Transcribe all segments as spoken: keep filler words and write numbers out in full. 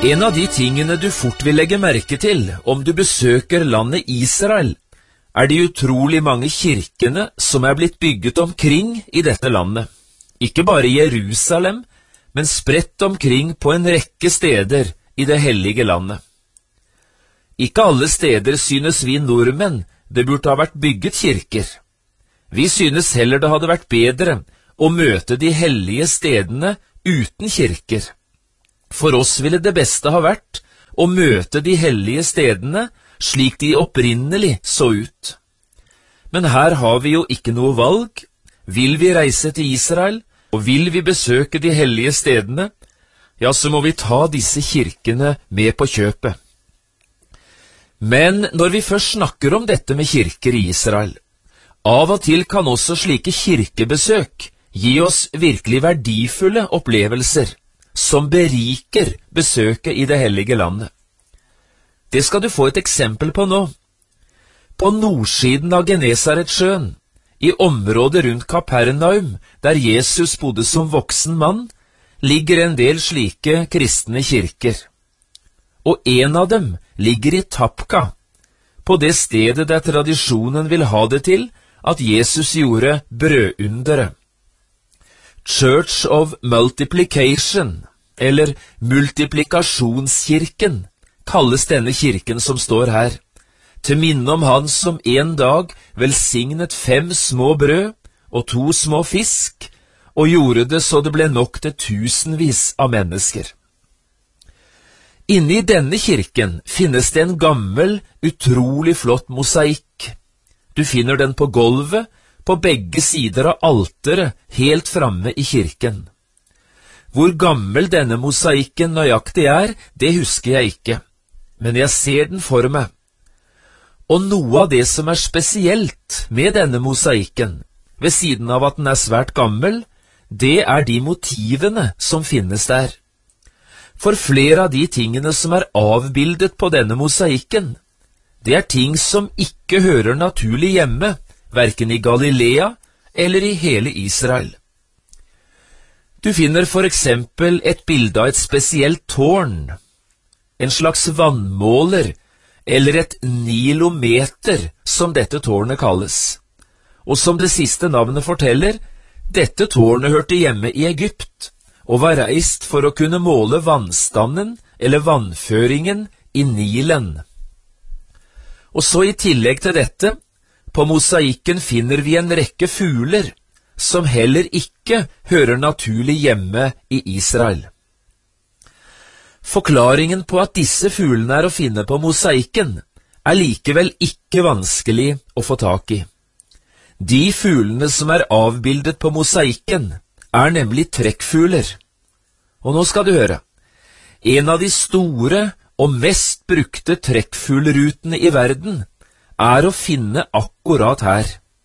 En av de tingene du fort vil legge merke til om du besøker landet Israel, er de utrolig mange kirkene som er blitt bygget omkring i dette landet. Ikke bare i Jerusalem, men spredt omkring på en rekke steder i det hellige landet. Ikke alle steder synes vi nordmenn det burde ha vært bygget kirker. Vi synes heller det hadde vært bedre å møte de hellige stedene uten kirker. For oss ville det beste ha vært å møte de hellige stedene slik de opprinnelig så ut. Men her har vi jo ikke noe valg. Vil vi reise til Israel, og vil vi besøke de hellige stedene, ja, så må vi ta disse kirkene med på kjøpet. Men når vi først snakker om dette med kirker i Israel, av og til kan også slike kirkebesøk gi oss virkelig verdifulle opplevelser, som beriker besøket i det hellige landet. Det skal du få et eksempel på nå. På nordsiden av Genesaretsjøen, i området rundt Kapernaum, der Jesus bodde som voksen mann, ligger en del slike kristne kirker. Og en av dem ligger i Tapka, på det stedet der tradisjonen vil ha det til at Jesus gjorde brødundere. Church of Multiplication, eller Multiplikasjonskirken, kalles denne kirken som står her, til minne om han som en dag velsignet fem små brød og to små fisk, og gjorde det så det ble nok til tusenvis av mennesker. Inne i denne kirken finnes det en gammel, utrolig flott mosaikk. Du finner den på gulvet, på begge sider av alteret, helt framme i kirken. Hvor gammel denne mosaikken nøyaktig er, det husker jeg ikke, men jeg ser den for meg. Og noe av det som er spesielt med denne mosaikken, ved siden av at den er svært gammel, det er de motivene som finnes der. For flere av de tingene som er avbildet på denne mosaikken, det er ting som ikke hører naturlig hjemme, hverken i Galilea eller i hele Israel. Du finner for eksempel et bilde av et spesielt tårn, en slags vannmåler, eller et nilometer, som dette tårnet kalles. Og som det siste navnet forteller, dette tårnet hørte hjemme i Egypt, og var reist for å kunne måle vannstanden eller vannføringen i Nilen. Og så i tillegg til dette, på mosaikken finner vi en rekke fugler, som heller ikke hører naturlig hjemme i Israel. Forklaringen på at disse fuglene er å finne på mosaikken, er likevel ikke vanskelig å få tak i. De fuglene som er avbildet på mosaikken, er nemlig trekkfugler. Og nå skal du høre. En av de store og mest brukte trekkfuglrutene i verden er å finne akkurat her.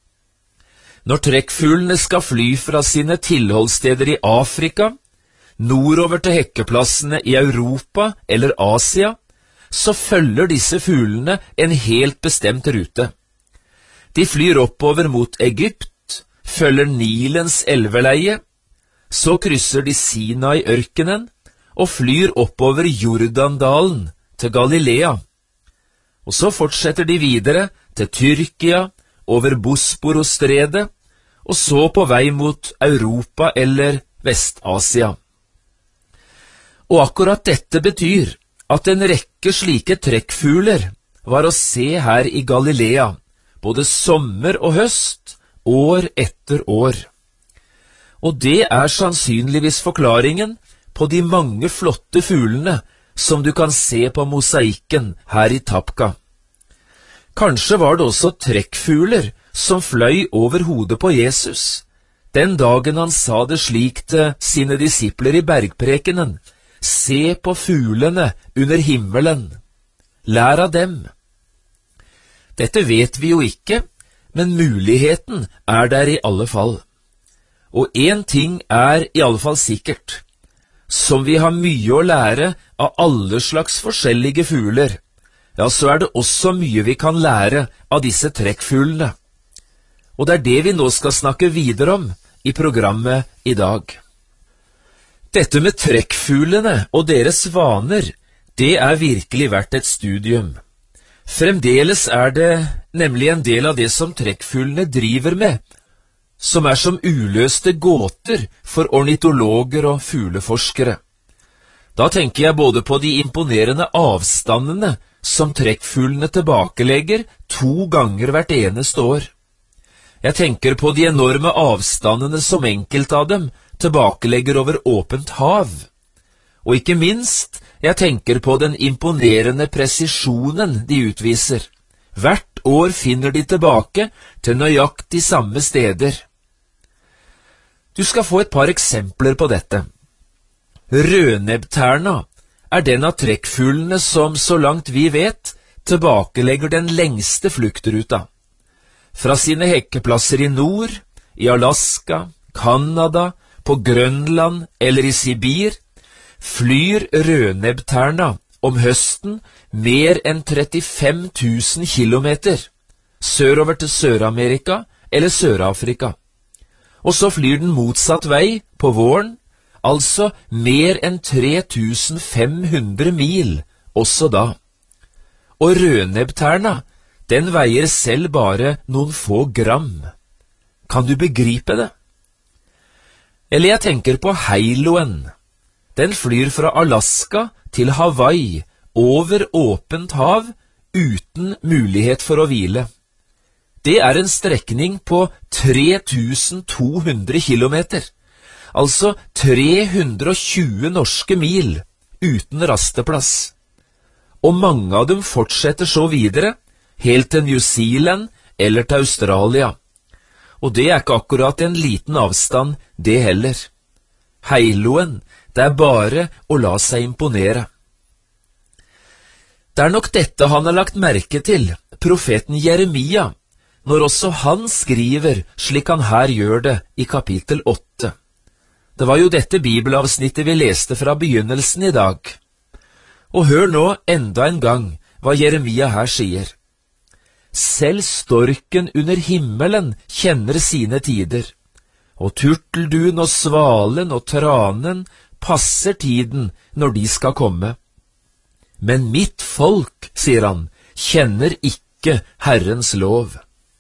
Når trekkfuglene skal fly fra sine tilholdssteder i Afrika, nordover til hekkeplassene i Europa eller Asia, så følger disse fuglene en helt bestemt rute. De flyr oppover mot Egypt, følger Nilens elveleie, så krysser de Sinai-ørkenen og flyr oppover Jordandalen til Galilea. Og så fortsetter de videre til Tyrkia, over Bosporosstredet, og så på vei mot Europa eller Vest-Asia. Og akkurat dette betyr at en rekke slike trekkfugler var å se her i Galilea, både sommer og høst, år etter år. Og det er sannsynligvis forklaringen på de mange flotte fuglene som du kan se på mosaikken her i Tapka. Kanskje var det også trekkfugler som fløy over hodet på Jesus, den dagen han sa det slik til sine disipler i bergprekenen: Se på fuglene under himmelen, lær av dem. Dette vet vi jo ikke, men muligheten er der i alle fall. Og en ting er i alle fall sikkert. Som vi har mye å lære av alle slags forskjellige fugler, ja, så er det også mye vi kan lære av disse trekkfuglene. Og det er det vi nå skal snakke videre om i programmet i dag. Dette med trekkfuglene og deres vaner Det er virkelig verdt et studium. Fremdeles er det nemlig en del av det som trekkfuglene driver med, som er som uløste gåter for ornitologer og fugleforskere. Da tenker jeg både på de imponerende avstandene som trekkfuglene tilbakelegger to ganger hvert eneste år. Jeg tenker på de enorme avstandene som enkelte av dem tilbakelegger over åpent hav. Og ikke minst, jeg tenker på den imponerende presisjonen de utviser. Hvert år finner de tilbake til nøyaktig samme steder. Du skal få et par eksempler på dette. Rødnebbterna er den av trekkfuglene som, så langt vi vet, tilbakelegger den lengste fluktruta. Fra sine hekkeplasser i nord, i Alaska, Kanada, på Grønland eller i Sibir, flyr rødnebbterna om høsten mer enn trettifem tusen kilometer, sørover til Sør-Amerika eller Sør-Afrika. Og så flyr den motsatt vei på våren, altså mer enn tre tusen fem hundre mil, også da. Og rødnebbterna, den veier selv bare noen få gram. Kan du begripe det? Eller jeg tenker på heiloen. Den flyr fra Alaska til Hawaii, over åpent hav, uten mulighet for å hvile. Det er en strekning på tre tusen to hundre kilometer, altså tre hundre og tjue norske mil, uten rasteplass. Og mange av dem fortsetter så videre, helt til New Zealand eller til Australia. Og det er ikke akkurat en liten avstand, det heller. Heiloen, det er bare å la seg imponere. Det er nok dette han har lagt merke til, profeten Jeremia, når også han skriver slik han her gjør det i kapittel åtte. Det var jo dette bibelavsnittet vi leste fra begynnelsen i dag. Og hør nå enda en gang hva Jeremia her sier. Selv storken under himmelen kjenner sine tider, og turtelduen og svalen og tranen passer tiden når de skal komme. Men mitt folk, sier han, kjenner ikke Herrens lov.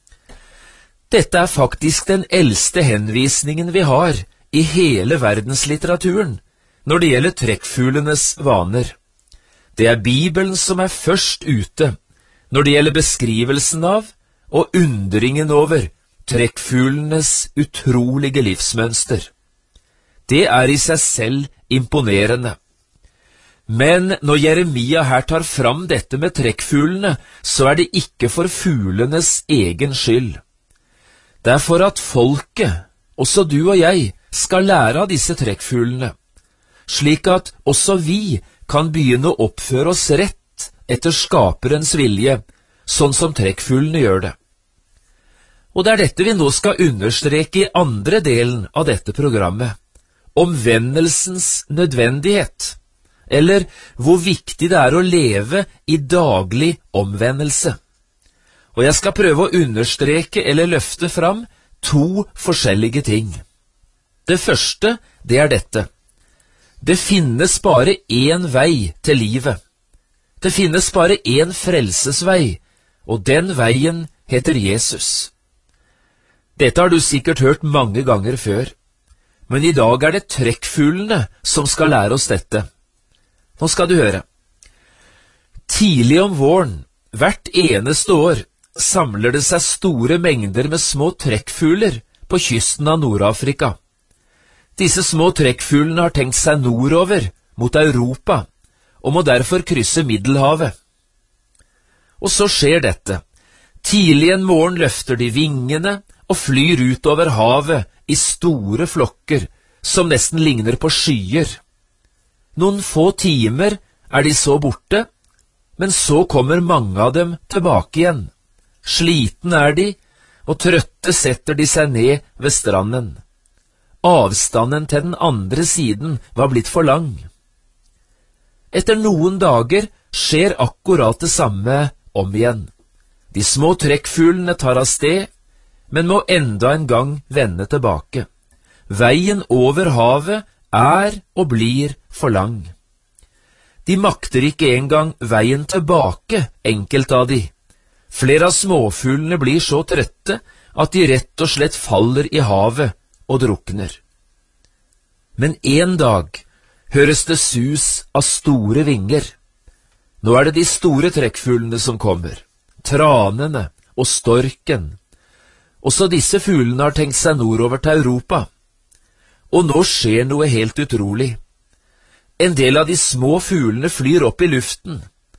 Dette er faktisk den eldste henvisningen vi har i hele verdenslitteraturen når det gjelder trekkfuglenes vaner. Det er Bibelen som er først ute når det gjelder beskrivelsen av og undringen over trekkfuglenes utrolige livsmønster. Det er i seg selv imponerende. Men når Jeremia her tar fram dette med trekkfuglene, så er det ikke for fuglenes egen skyld. Det er for at folket, også du og jeg, skal lære av disse trekkfuglene, slik at også vi kan begynne å oppføre oss rett etter skaperens vilje, sånn som trekkfuglene gjør det. Og det er dette vi nå skal understreke i andre delen av dette programmet, omvendelsens nødvendighet, eller hvor viktig det er å leve i daglig omvendelse. Og jeg skal prøve å understreke eller løfte fram to forskjellige ting. Det første, det er dette. Det finnes bare én vei til livet. Det finnes bare én frelsesvei, og den veien heter Jesus. Dette har du sikkert hørt mange ganger før, men i dag er det trekkfuglene som skal lære oss dette. Nå skal du høre. Tidlig om våren, hvert eneste år, samler det seg store mengder med små trekkfugler på kysten av Nord-Afrika. Disse små trekkfuglene har tenkt seg nordover, mot Europa, og må derfor krysse Middelhavet. Og så skjer dette. Tidlig en morgen løfter de vingene og flyr utover havet i store flokker, som nesten ligner på skyer. Noen få timer er de så borte, men så kommer mange av dem tilbake igjen. Sliten er de, og trøtte setter de seg ned ved stranden. Avstanden til den andre siden var blitt for lang. Etter noen dager skjer akkurat det samme om igjen. De små trekkfuglene tar av sted, men må enda en gang vende tilbake. Veien over havet er og blir for lang. De makter ikke engang veien tilbake, enkelt av de. Flere av småfuglene blir så trøtte at de rett og slett faller i havet og drukner. Men en dag høres det sus av store vinger. Nå er det de store trekkfuglene som kommer, tranene og storken. Også disse fuglene har tenkt seg nordover til Europa. Og nå skjer noe helt utrolig. En del av de små fuglene flyr opp i luften,